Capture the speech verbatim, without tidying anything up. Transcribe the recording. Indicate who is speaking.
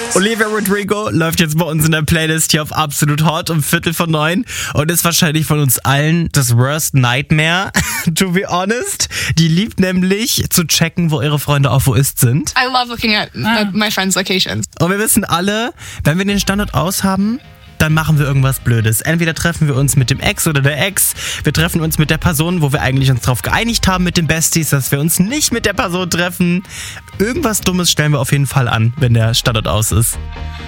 Speaker 1: Olivia Rodrigo läuft jetzt bei uns in der Playlist hier auf Absolut Hot um Viertel vor neun und ist wahrscheinlich von uns allen das Worst Nightmare, to be honest. Die liebt nämlich zu checken, wo ihre Freunde auf Wo ist sind.
Speaker 2: I love looking at ah. my friends' locations.
Speaker 1: Und wir wissen alle, wenn wir den Standort aus haben, dann machen wir irgendwas Blödes. Entweder treffen wir uns mit dem Ex oder der Ex, wir treffen uns mit der Person, wo wir eigentlich uns drauf geeinigt haben mit den Besties, dass wir uns nicht mit der Person treffen. Irgendwas Dummes stellen wir auf jeden Fall an, wenn der Standort aus ist.